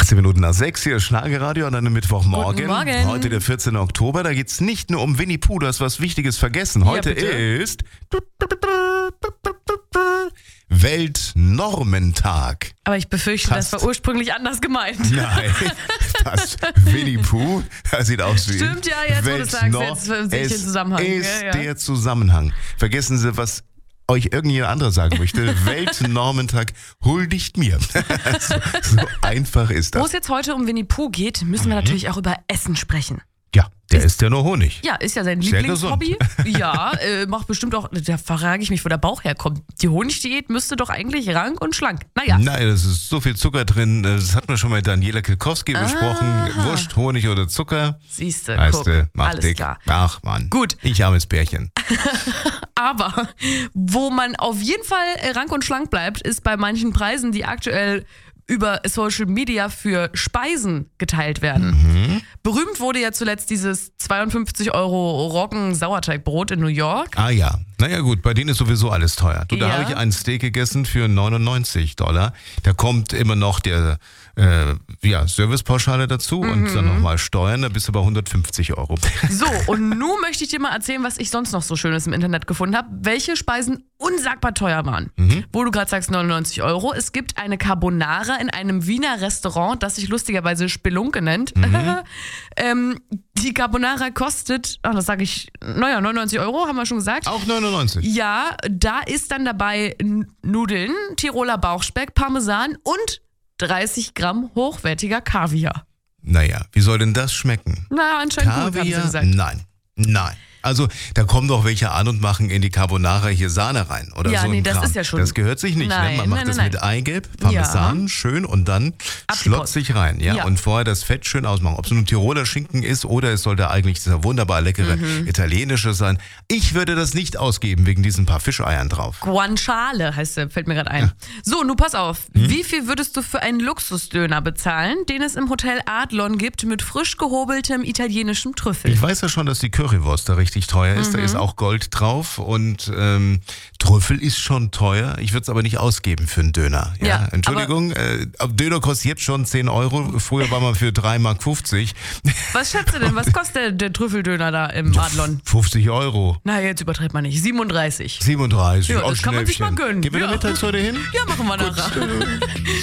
18 Minuten nach 6 hier Schlagerradio an einem Mittwochmorgen. Guten Morgen. Heute der 14. Oktober, da geht es nicht nur um Winnie Pooh, du hast was Wichtiges vergessen. Heute ist Weltnormentag. Aber ich befürchte, das war ursprünglich anders gemeint. Nein, das Winnie Pooh, das sieht aus wie Stimmt, ja, jetzt wo du sagst, jetzt sehe ich den Zusammenhang. Ist ja. der Zusammenhang. Vergessen Sie, was euch irgendjemand anderer sagen möchte. Weltnormentag huldigt mir. so einfach ist das. Wo es jetzt heute um Winnie Pooh geht, müssen wir natürlich auch über Essen sprechen. Ja, der isst ja nur Honig. Ja, ist ja sein Sehr Lieblingshobby. Ja, macht bestimmt auch, da frage ich mich, wo der Bauch herkommt. Die Honigdiät müsste doch eigentlich rank und schlank. Naja. Nein, das ist so viel Zucker drin. Das hat man schon mal mit Daniela Kilkowski besprochen. Wurst, Honig oder Zucker. Siehste, Weißt du, macht alles dick. klar. Ach Mann. Gut. Ich armes Bärchen. Aber wo man auf jeden Fall rank und schlank bleibt, ist bei manchen Preisen, die aktuell über Social Media für Speisen geteilt werden. Berühmt wurde ja zuletzt dieses 52 € Roggen-Sauerteigbrot in New York. Ah ja, naja gut, bei denen ist sowieso alles teuer. Du, da Ja. habe ich einen Steak gegessen für $99. Da kommt immer noch der Servicepauschale dazu und dann nochmal Steuern, da bist du bei 150 €. So, und nun möchte ich dir mal erzählen, was ich sonst noch so Schönes im Internet gefunden habe. Welche Speisen unsagbar teuer waren. Wo du gerade sagst 99 €. Es gibt eine Carbonara in einem Wiener Restaurant, das sich lustigerweise Spelunke nennt. Die Carbonara kostet, das sage ich, 99 €, haben wir schon gesagt. Auch 99. Ja, da ist dann dabei Nudeln, Tiroler Bauchspeck, Parmesan und 30 Gramm hochwertiger Kaviar. Naja, wie soll denn das schmecken? Na, anscheinend gut, haben sie Kaviar? gesagt. Nein. Also, da kommen doch welche an und machen in die Carbonara hier Sahne rein oder Ja, so ein nee, das Kram. ist ja schon- Das gehört sich nicht, Nein, ne? Man macht nein, das nein. mit Eigelb, Parmesan, schön und dann Ab die Post. schlotzig rein, ja? Ja. Und vorher das Fett schön ausmachen. Ob es nun Tiroler Schinken ist oder es sollte eigentlich dieser wunderbar leckere italienische sein. Ich würde das nicht ausgeben wegen diesen paar Fischeiern drauf. Guanciale heißt der, fällt mir gerade ein. So, nun pass auf. Wie viel würdest du für einen Luxusdöner bezahlen, den es im Hotel Adlon gibt mit frisch gehobeltem italienischem Trüffel? Ich weiß ja schon, dass die Currywurst da richtig teuer ist. Da ist auch Gold drauf und Trüffel ist schon teuer. Ich würde es aber nicht ausgeben für einen Döner. Ja? Ja, Entschuldigung, Döner kostet jetzt schon 10 €. Früher war man für 3,50 Mark. Was schätzt du denn? Was kostet der Trüffeldöner da im Adlon? 50 €. Na, jetzt übertreibt man nicht. 37. 37. Ja, auch das kann man sich mal Schnäppchen. gönnen. Gehen wir da Ja. mittags heute hin? Ja, machen wir nachher.